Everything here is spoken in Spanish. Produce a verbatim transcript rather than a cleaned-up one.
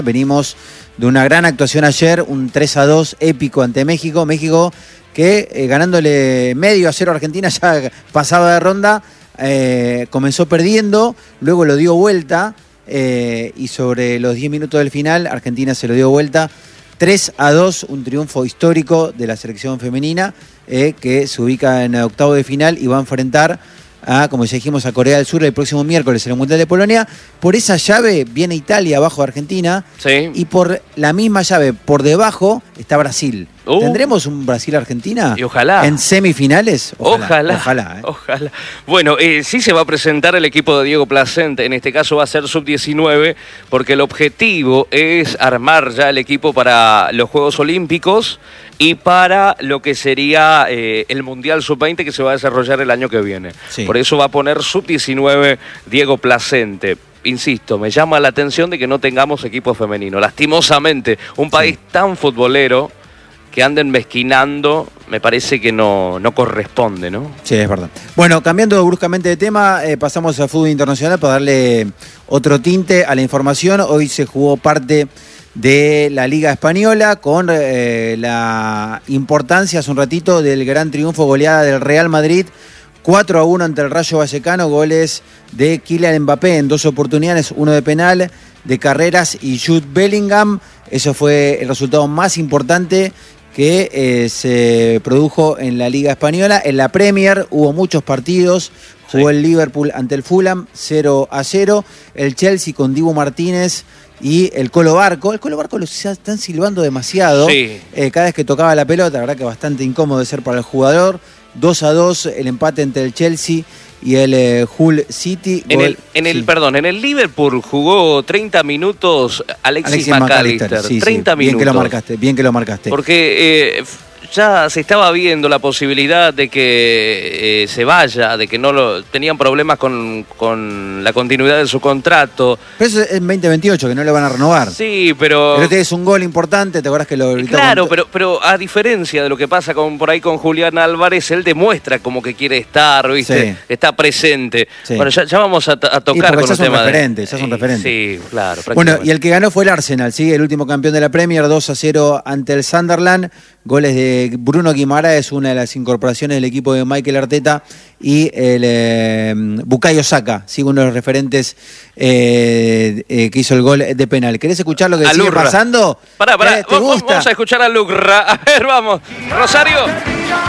Venimos de una gran actuación ayer, un tres a dos épico ante México. México que eh, ganándole medio a cero a Argentina ya pasaba de ronda, eh, comenzó perdiendo, luego lo dio vuelta eh, y sobre los diez minutos del final Argentina se lo dio vuelta. tres a dos, un triunfo histórico de la selección femenina eh, que se ubica en octavo de final y va a enfrentar a, como ya dijimos, a Corea del Sur el próximo miércoles en el Mundial de Polonia. Por esa llave viene Italia abajo de Argentina, sí. Y por la misma llave, por debajo, está Brasil. Uh. ¿Tendremos un Brasil-Argentina? Y ojalá. ¿En semifinales? Ojalá. Ojalá. Ojalá, ¿eh? Ojalá. Bueno, eh, sí se va a presentar el equipo de Diego Placente. En este caso va a ser sub diecinueve, porque el objetivo es armar ya el equipo para los Juegos Olímpicos y para lo que sería eh, el Mundial sub veinte que se va a desarrollar el año que viene. Sí. Por eso va a poner sub diecinueve Diego Placente. Insisto, me llama la atención de que no tengamos equipo femenino. Lastimosamente, un país sí. tan futbolero que anden mezquinando, me parece que no, no corresponde, ¿no? Sí, es verdad. Bueno, cambiando bruscamente de tema, eh, pasamos al fútbol internacional para darle otro tinte a la información. Hoy se jugó parte de la Liga Española con eh, la importancia hace un ratito del gran triunfo, goleada del Real Madrid, cuatro a uno ante el Rayo Vallecano, goles de Kylian Mbappé en dos oportunidades, uno de penal, de carreras y Jude Bellingham. Eso fue el resultado más importante que eh, se produjo en la Liga Española. En la Premier hubo muchos partidos. Jugó sí. el Liverpool ante el Fulham, cero a cero. El Chelsea con Dibu Martínez y el Colo Barco. El Colo Barco lo están silbando demasiado. Sí. Eh, cada vez que tocaba la pelota, la verdad que bastante incómodo de ser para el jugador. dos a dos el empate entre el Chelsea y el eh, Hull City. En Gol, el, en el sí. perdón, en el Liverpool jugó treinta minutos Alexis, Alexis McAllister. McAllister, sí, treinta sí. minutos. Bien que lo marcaste, bien que lo marcaste. Porque eh, ya se estaba viendo la posibilidad de que eh, se vaya, de que no lo tenían problemas con, con la continuidad de su contrato. Pero eso es en veinte veintiocho, que no le van a renovar. Sí, pero... Pero este es un gol importante, ¿te acuerdas que lo gritó? Claro, con... pero, pero a diferencia de lo que pasa con, por ahí con Julián Álvarez, él demuestra como que quiere estar, ¿viste? Sí. Está presente. Sí. Bueno, ya, ya vamos a, a tocar con ya el son tema referentes, de... ya son referentes. Sí, claro. Bueno, y el que ganó fue el Arsenal, ¿sí? El último campeón de la Premier, dos a cero ante el Sunderland. Goles de Bruno Guimaraes, una de las incorporaciones del equipo de Mikel Arteta, y el eh, Bukayo Saka, ¿sí? Uno de los referentes eh, eh, que hizo el gol de penal. ¿Querés escuchar lo que sigue Lurra. pasando? Pará, pará, ¿Te gusta? Vamos a escuchar a Lucra. A ver, vamos. Rosario.